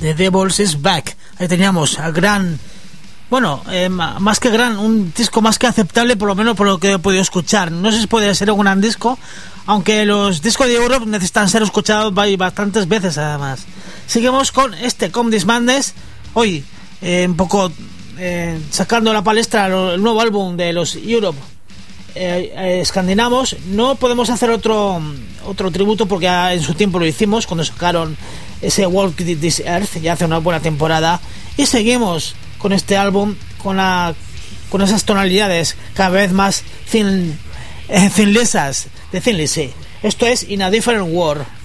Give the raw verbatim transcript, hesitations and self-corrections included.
The Devil's is Back. Ahí teníamos a gran, bueno, eh, más que gran, un disco más que aceptable, por lo menos por lo que he podido escuchar. No sé si puede ser un gran disco, aunque los discos de Europe necesitan ser escuchados bastantes veces además. Seguimos con este Come This Madness, hoy eh, un poco eh, sacando a la palestra el nuevo álbum de los Europe eh, eh, escandinavos. No podemos hacer otro otro tributo porque en su tiempo lo hicimos cuando sacaron ese Walk This Earth ya hace una buena temporada, y seguimos con este álbum con la con esas tonalidades cada vez más thin, eh, thin lisas de Thin Lizzy. Esto es In a Different World.